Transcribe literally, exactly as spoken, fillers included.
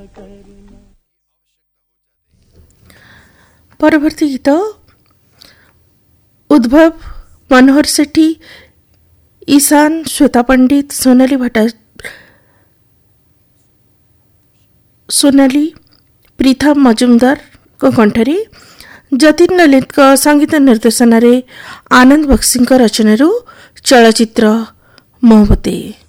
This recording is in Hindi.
परवर्ती गीत उद्भव मनोहर सेठी, ईशान, श्वेता पंडित, सोनाली भट्टा सोनाली प्रीथा मजुमदार को कंठरी, जतिन ललित को संगीत निर्देशन रे आनंद बक्सी रचन चलचित्र मोहब्बते।